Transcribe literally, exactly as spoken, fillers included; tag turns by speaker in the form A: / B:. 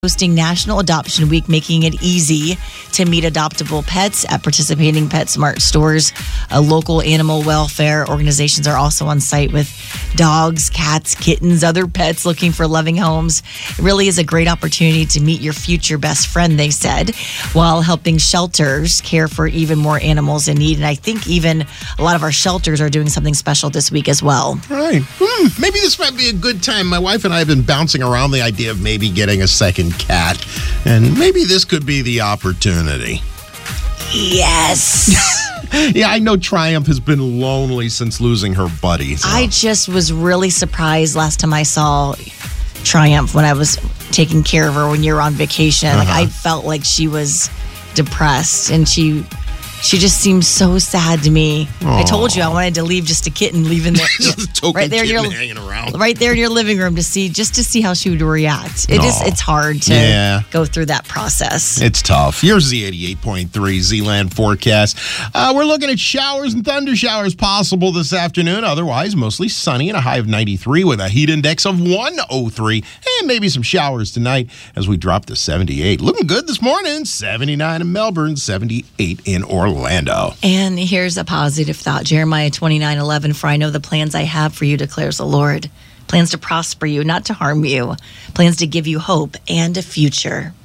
A: hosting National Adoption Week, making it easy to meet adoptable pets at participating PetSmart stores. Uh, local animal welfare organizations are also on site with dogs, cats, kittens, other pets looking for loving homes. It really is a great opportunity to meet your future best friend, they said, while helping shelters care for even more animals in need. And I think even a lot of our shelters are doing something special this week as well.
B: Right. Hmm. Maybe this might be a good time. My wife and I have been bouncing around the idea of maybe getting a second cat, and maybe this could be the opportunity.
A: Yes.
B: Yeah, I know Triumph has been lonely since losing her buddy. So.
A: I just was really surprised last time I saw Triumph when I was taking care of her when you were on vacation. Uh-huh. Like I felt like she was depressed, and she she just seemed so sad to me. Aww. I told you I wanted to leave just a kitten leaving there, right there in your
B: hanging around,
A: right there in your living room to see just to see how she would react. It is it's hard to
B: yeah.
A: go through that process.
B: It's tough. Here's the eighty-eight point three Z-Land forecast. Uh, we're looking at showers and thunder showers possible this afternoon. Otherwise, mostly sunny and a high of ninety-three with a heat index of one oh three. And maybe some showers tonight as we drop to seventy-eight. Looking good this morning. seventy-nine in Melbourne, seventy-eight in Orlando. Orlando.
A: And here's a positive thought. Jeremiah twenty-nine eleven, for I know the plans I have for you, declares the Lord. Plans to prosper you, not to harm you. Plans to give you hope and a future.